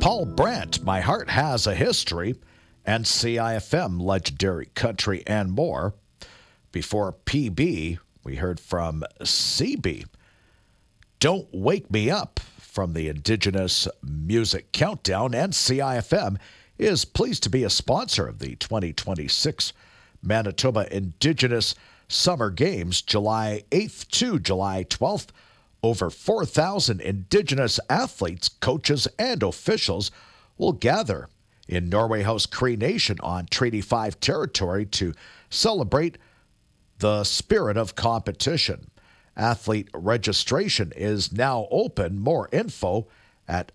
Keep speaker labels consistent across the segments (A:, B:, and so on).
A: Paul Brandt, My Heart Has a History, and CIFM, Legendary Country, and more. Before PB, we heard from CB, Don't Wake Me Up, from the Indigenous Music Countdown. And CIFM is pleased to be a sponsor of the 2026 Manitoba Indigenous Summer Games, July 8th to July 12th. Over 4,000 Indigenous athletes, coaches, and officials will gather in Norway House Cree Nation on Treaty 5 territory to celebrate the spirit of competition. Athlete registration is now open. More info at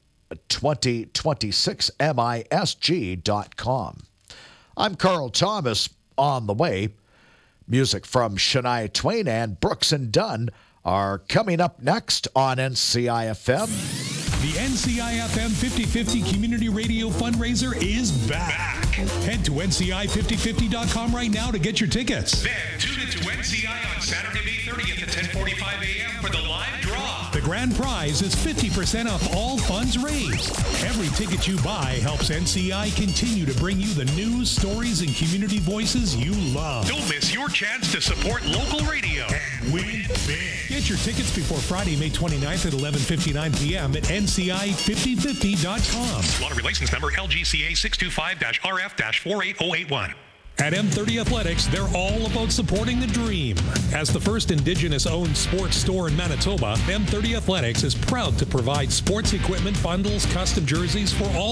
A: 2026misg.com. I'm Carl Thomas. On the way, music from Shania Twain and Brooks and Dunn are coming up next on NCIFM.
B: The NCIFM 50/50 Community Radio Fundraiser is back. Head to NCI5050.com right now to get your tickets.
C: Then tune into NCI on Saturday, May 30th at 10:45 a.m. for the live draw.
B: The grand prize is 50% off all funds raised. Every ticket you buy helps NCI continue to bring you the news, stories, and community voices you love.
C: Don't miss your chance to support local radio and win big.
B: Get your tickets before Friday, May 29th at 11:59 p.m. at NCI5050.com.
C: Lottery license number LGCA 625-RF-48081.
B: At M30 Athletics, they're all about supporting the dream. As the first Indigenous-owned sports store in Manitoba, M30 Athletics is proud to provide sports equipment, bundles, custom jerseys for all